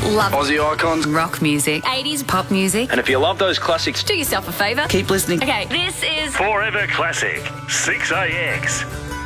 love Aussie icons, rock music, 80s pop music. and if you love those classics, Do yourself a favour. keep listening. Okay, this is Forever Classic, 6AX.